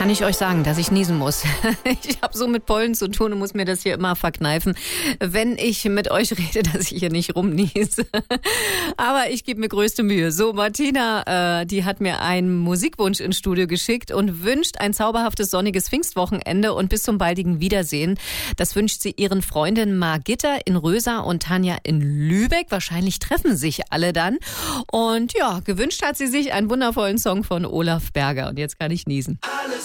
kann ich euch sagen, dass ich niesen muss. Ich habe so mit Pollen zu tun und muss mir das hier immer verkneifen, wenn ich mit euch rede, dass ich hier nicht rumniese. Aber ich gebe mir größte Mühe. So, Martina, die hat mir einen Musikwunsch ins Studio geschickt und wünscht ein zauberhaftes sonniges Pfingstwochenende und bis zum baldigen Wiedersehen. Das wünscht sie ihren Freundinnen Margitta in Rösa und Tanja in Lübeck. Wahrscheinlich treffen sich alle dann. Und ja, gewünscht hat sie sich einen wundervollen Song von Olaf Berger. Und jetzt kann ich niesen.